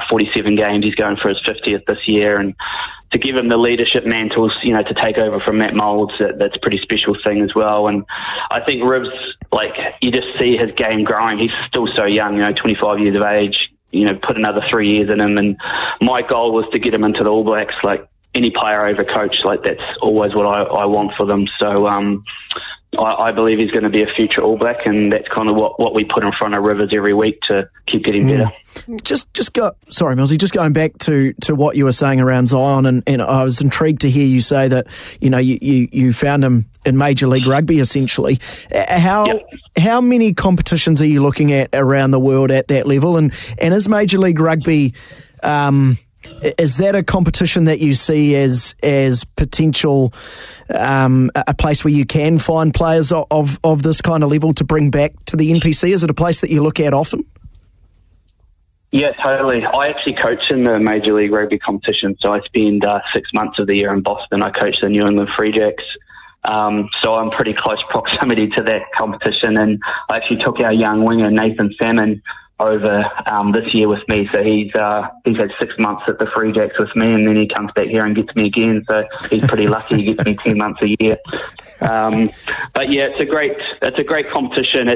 47 games. He's going for his 50th this year, and to give him the leadership mantles, to take over from Matt Moulds, that's a pretty special thing as well. And I think Rivs, you just see his game growing. He's still so young, 25 years of age. Put another 3 years in him, and my goal was to get him into the All Blacks. Any player over coach, that's always what I want for them. So I believe he's going to be a future All Black, and that's kind of what we put in front of Rivers every week to keep getting better. Sorry, Millsy, just going back to what you were saying around Zion, and I was intrigued to hear you say that you found him in Major League Rugby essentially. How many competitions are you looking at around the world at that level, and is Major League Rugby is that a competition that you see as potential a place where you can find players of this kind of level to bring back to the NPC? Is it a place that you look at often? Yeah, totally. I actually coach in the Major League Rugby competition, so I spend 6 months of the year in Boston. I coach the New England Free Jacks. So I'm pretty close proximity to that competition, and I actually took our young winger, Nathan Salmon, over this year with me. So he's had 6 months at the Free Jacks with me, and then he comes back here and gets me again. So he's pretty lucky. He gets me 10 months a year. But yeah, it's a great competition.